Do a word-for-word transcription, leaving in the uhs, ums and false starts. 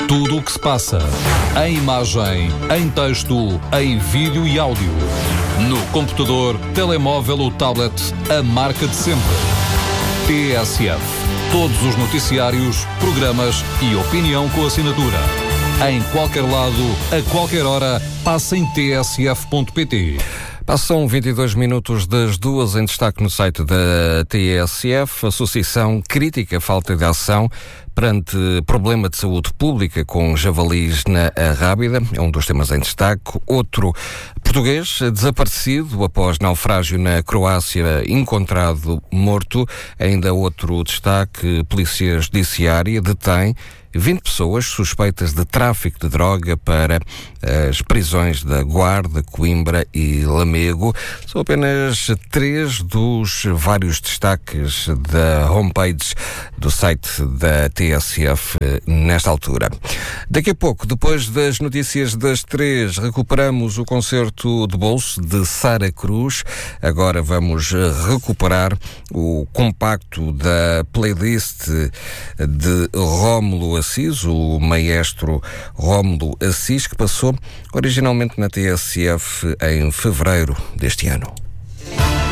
Tudo o que se passa, em imagem, em texto, em vídeo e áudio. No computador, telemóvel ou tablet, a marca de sempre. T S F. Todos os noticiários, programas e opinião com assinatura. Em qualquer lado, a qualquer hora, passa em t s f ponto p t. Passam vinte e dois minutos das duas, em destaque no site da T S F. A associação critica a falta de ação perante problema de saúde pública com javalis na Arrábida. É um dos temas em destaque. Outro, português desaparecido após naufrágio na Croácia, encontrado morto. Ainda outro destaque, Polícia Judiciária detém vinte pessoas suspeitas de tráfico de droga para as prisões da Guarda, Coimbra e Lamego. São apenas três dos vários destaques da homepage do site da T S F nesta altura. Daqui a pouco, depois das notícias das três, recuperamos o concerto de bolso de Sara Cruz. Agora vamos recuperar o compacto da playlist de Rómulo Assis, o maestro Rómulo Assis, que passou originalmente na T S F em fevereiro deste ano.